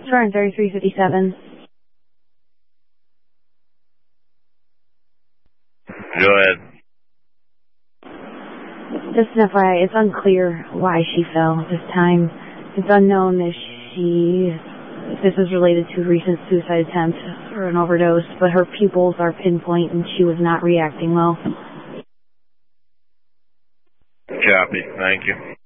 Starting 3357. Go ahead. Just an FYI, it's unclear why she fell this time. It's unknown if this is related to a recent suicide attempt or an overdose, but her pupils are pinpoint and she was not reacting well. Copy. Thank you.